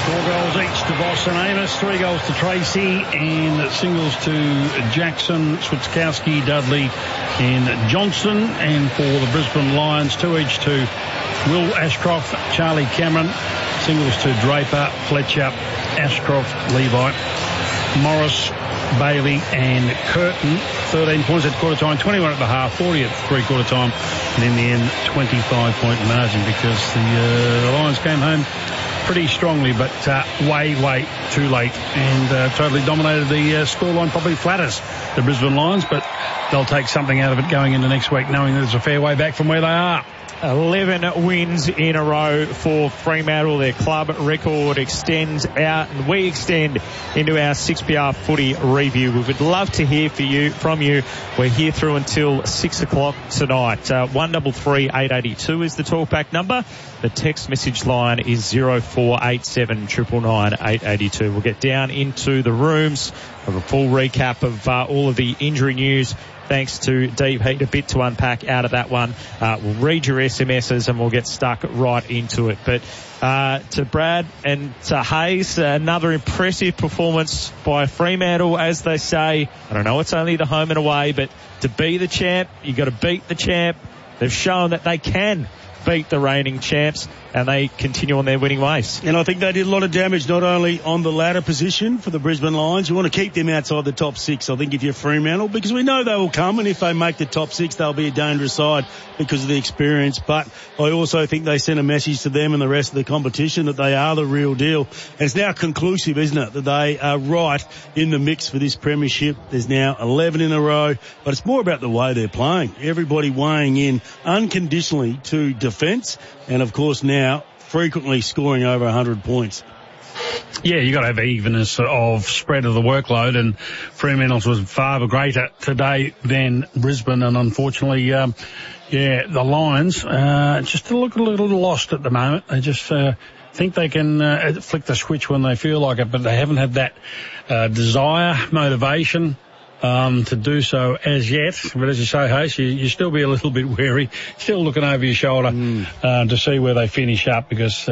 4 goals each to Voss and Amos, 3 goals to Tracy, and singles to Jackson, Switkowski, Dudley and Johnson. And for the Brisbane Lions, 2 each to Will Ashcroft, Charlie Cameron, singles to Draper, Fletcher, Ashcroft, Levi, Morris, Bailey and Curtin. 13 points at quarter time, 21 at the half, 40 at three-quarter time, and in the end 25-point margin, because the Lions came home pretty strongly, but way too late, and totally dominated the scoreline. Probably flatters the Brisbane Lions, but they'll take something out of it going into next week, knowing that there's a fair way back from where they are. 11 wins in a row for Fremantle. Their club record extends out, and we extend into our 6PR footy review. We would love to hear from you. We're here through until 6 o'clock tonight. 1338 882 is the talkback number. The text message line is 0487 999 882. We'll get down into the rooms, have a full recap of all of the injury news. Thanks to Deep Heat, a bit to unpack out of that one. We'll read your SMSs and we'll get stuck right into it. But to Brad and to Hayes, another impressive performance by Fremantle, as they say. I don't know, it's only the home and away, but to be the champ, you've got to beat the champ. They've shown that they can beat the reigning champs, and they continue on their winning ways. And I think they did a lot of damage, not only on the ladder position for the Brisbane Lions. You want to keep them outside the top 6, I think, if you're Fremantle, because we know they will come, and if they make the top 6, they'll be a dangerous side because of the experience. But I also think they sent a message to them and the rest of the competition that they are the real deal. And it's now conclusive, isn't it, that they are right in the mix for this premiership. There's now 11 in a row, but it's more about the way they're playing. Everybody weighing in unconditionally to defence, and of course now frequently scoring over 100 points. Yeah, you got to have evenness of spread of the workload, and Fremantle's was far greater today than Brisbane, and unfortunately, the Lions just look a little lost at the moment. They just think they can flick the switch when they feel like it, but they haven't had that desire, motivation to do so as yet. But as you say, Hayes, you still be a little bit wary, still looking over your shoulder to see where they finish up, because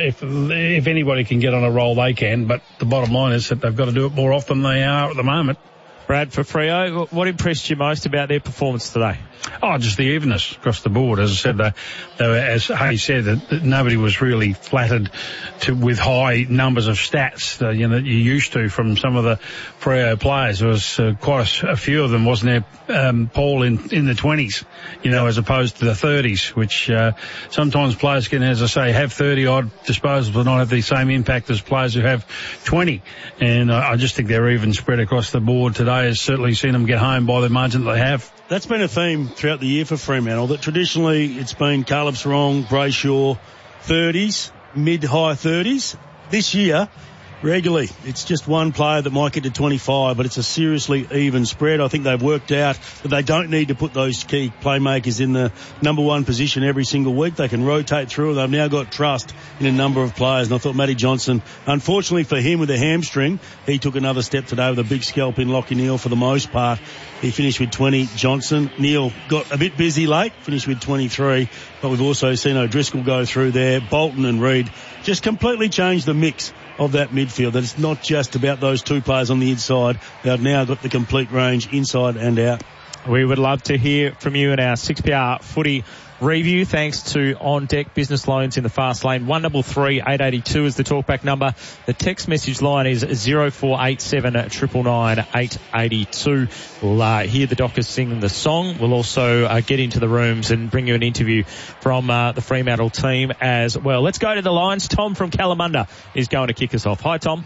if anybody can get on a roll, they can. But the bottom line is that they've got to do it more often than they are at the moment. Brad, for Freo, what impressed you most about their performance today? Oh, just the evenness across the board. As I said, they were, as Hayes said, that nobody was really flattered with high numbers of stats that you're used to from some of the Freo players. There was quite a few of them, wasn't there, Paul, in the 20s, as opposed to the 30s, which sometimes players can, as I say, have 30-odd disposals but not have the same impact as players who have 20. And I just think they're even spread across the board today. Has certainly seen them get home by the margin that they have. That's been a theme throughout the year for Fremantle, that traditionally it's been Caleb Serong, Brayshaw, 30s, mid-high 30s. This year, regularly, it's just one player that might get to 25, but it's a seriously even spread. I think they've worked out that they don't need to put those key playmakers in the number one position every single week. They can rotate through. They've now got trust in a number of players, and I thought Matty Johnson, unfortunately for him with a hamstring, he took another step today with a big scalp in Lachie Neale for the most part. He finished with 20. Johnson, Neale got a bit busy late, finished with 23, but we've also seen O'Driscoll go through there. Bolton and Reid just completely changed the mix of that midfield, that it's not just about those two players on the inside. They've now got the complete range inside and out. We would love to hear from you in our 6PR footy review. Thanks to On Deck Business Loans in the Fast Lane. 1338 882 is the talkback number. The text message line is 0487 999 882. We'll hear the Dockers sing the song. We'll also get into the rooms and bring you an interview from the Fremantle team as well. Let's go to the Lions. Tom from Kalamunda is going to kick us off. Hi, Tom.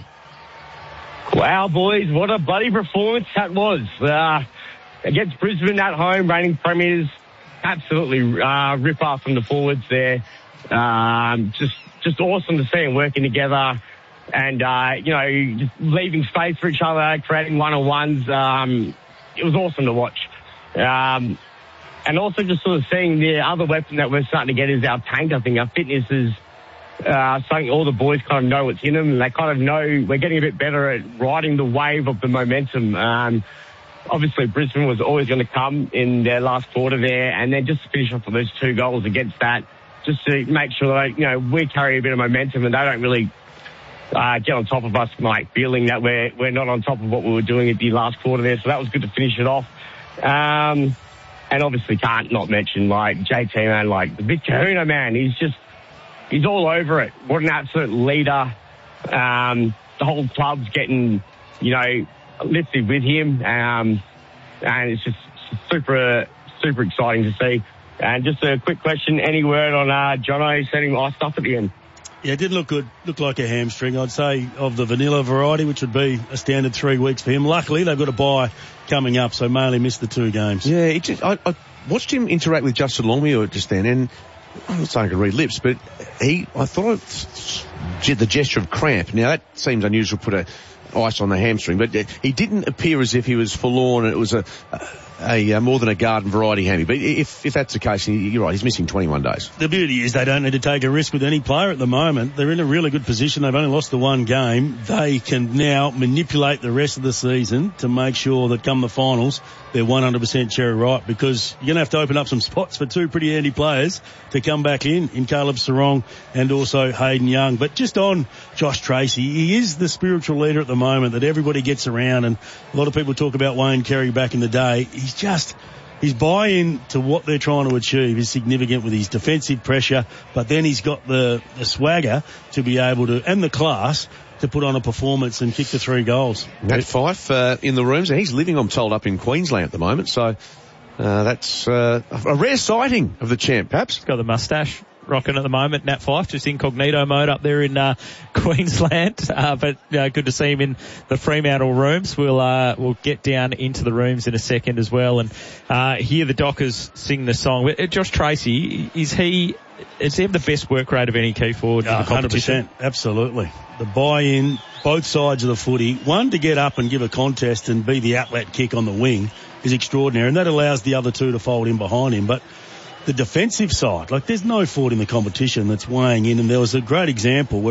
Wow, boys, what a bloody performance that was. Against Brisbane at home, reigning premiers. Absolutely rip off from the forwards there. Just awesome to see them working together and, just leaving space for each other, creating one-on-ones. It was awesome to watch. And also just sort of seeing the other weapon that we're starting to get is our tank. I think our fitness is something all the boys kind of know what's in them, and they kind of know we're getting a bit better at riding the wave of the momentum. Obviously, Brisbane was always going to come in their last quarter there, and then just to finish off with those 2 goals against that, just to make sure that, we carry a bit of momentum and they don't really get on top of us, like feeling that we're not on top of what we were doing at the last quarter there. So that was good to finish it off. And obviously can't not mention like JT, man, like the big Kahuna, man. He's all over it. What an absolute leader. The whole club's getting, lifted with him. And it's just super, super exciting to see. And just a quick question, any word on Jono setting iced up at the end? Yeah, it did look good. Looked like a hamstring, I'd say, of the vanilla variety, which would be a standard 3 weeks for him. Luckily, they've got a bye coming up, so mainly missed the 2 games. Yeah, I watched him interact with Justin Longmuir just then, and I'm not saying I could read lips, but I thought the gesture of cramp. Now, that seems unusual to put ice on the hamstring, but he didn't appear as if he was forlorn and it was a more than a garden variety hammy. But if that's the case, you're right, he's missing 21 days. The beauty is they don't need to take a risk with any player at the moment. They're in a really good position. They've only lost the 1 game. They can now manipulate the rest of the season to make sure that come the finals, they're 100% cherry ripe, because you're going to have to open up some spots for 2 pretty handy players to come back in Caleb Serong and also Hayden Young. But just on Josh Tracy, he is the spiritual leader at the moment that everybody gets around, and a lot of people talk about Wayne Carey back in the day. His buy-in to what they're trying to achieve is significant with his defensive pressure, but then he's got the swagger to be able to, and the class, to put on a performance and kick the 3 goals. Nat Fyfe in the rooms, and he's living, I'm told, up in Queensland at the moment, so that's a rare sighting of the champ, perhaps. He's got the moustache rocking at the moment. Nat Fyfe just incognito mode up there in Queensland, but good to see him in the Fremantle rooms. We'll get down into the rooms in a second as well and hear the Dockers sing the song. Josh Tracy, is he the best work rate of any key forward in the competition? 100%, absolutely. The buy-in, both sides of the footy, one to get up and give a contest and be the outlet kick on the wing is extraordinary, and that allows the other 2 to fold in behind him. But the defensive side, like there's no forward in the competition that's weighing in, and there was a great example where